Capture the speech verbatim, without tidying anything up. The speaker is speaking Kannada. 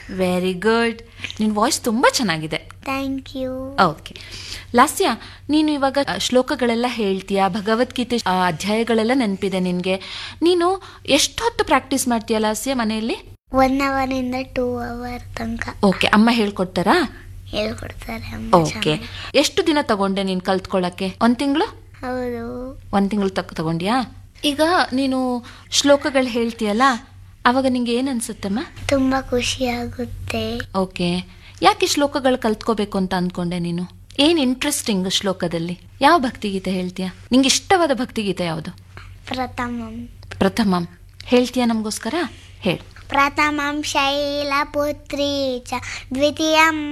Very good. ನಿನ್ನ ವಾಯ್ಸ್ ತುಂಬ ಚೆನ್ನಾಗಿದೆ. Thank you. ಓಕೆ ಲಾಸ್ಯ, ನೀನು ಇವಾಗ ಶ್ಲೋಕಗಳೆಲ್ಲ ಹೇಳ್ತೀಯಾ, ಭಗವದ್ಗೀತೆ ಆ, ಅಧ್ಯಾಯಗಳೆಲ್ಲ ನೆನಪಿದೆ ನಿನಗೆ. ನೀನು ಎಷ್ಟು ಹೊತ್ತು ಪ್ರಾಕ್ಟೀಸ್ ಮಾಡ್ತೀಯಾ ಲಾಸ್ಯ ಮನೆಯಲ್ಲಿ? ಒನ್ ಅವರಿಂದ ಟೂ ಅವರ್ ತನಕ. ಓಕೆ, ಅಮ್ಮ ಹೇಳ್ಕೊಡ್ತಾರಾ? ಹೇಳ್ಕೊಡ್ತಾರೆ ಅಮ್ಮ. ಓಕೆ, ಎಷ್ಟು ದಿನ ತಗೊಂಡೆ ನೀನು ಕಲ್ತ್ಕೊಳ್ಳೋಕ್ಕೆ? ಒಂದು ತಿಂಗಳು? ಹೌದು. ಒಂದು ತಿಂಗಳು ತಗ ತಗೊಂಡ್ಯಾ? ಈಗ ನೀನು ಶ್ಲೋಕಗಳು ಹೇಳ್ತೀಯಲ್ಲ, ಅವಾಗ ನಿಂಗೆ ಏನು ಅನ್ಸುತ್ತಮ್ಮ? ತುಂಬಾ ಖುಷಿ ಆಗುತ್ತೆ. ಓಕೆ, ಯಾಕೆ ಶ್ಲೋಕಗಳು ಕಲ್ತ್ಕೋಬೇಕು ಅಂತ ಅಂದ್ಕೊಂಡೆ ನೀನು? ಏನು ಇಂಟ್ರೆಸ್ಟಿಂಗ್ ಶ್ಲೋಕದಲ್ಲಿ? ಯಾವ ಭಕ್ತಿಗೀತೆ ಹೇಳ್ತೀಯಾ? ನಿಂಗೆ ಇಷ್ಟವಾದ ಭಕ್ತಿಗೀತೆ ಯಾವುದು? ಪ್ರಥಮಂ. ಪ್ರಥಮಂ ಹೇಳ್ತೀಯಾ ನಮಗೋಸ್ಕರ? ಹೇಳು. ಪ್ರಥಮಂ ಶೈಲಪುತ್ರಿ ಚ ದ್ವಿತೀಯಂ